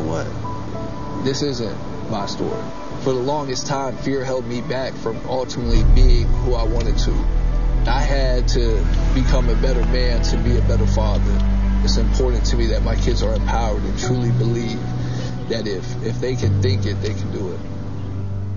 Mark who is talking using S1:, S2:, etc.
S1: what? This isn't my story. For the longest time, fear held me back from ultimately being who I wanted to. I had to become a better man to be a better father. It's important to me that my kids are empowered and truly believe that if they can think it, they can do it.